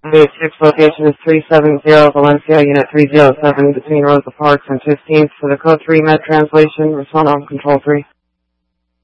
Gate 6 location is 370 Valencia, Unit 307 between Rosa Parks and 15th for the Code 3 Med translation. Respond on Control 3.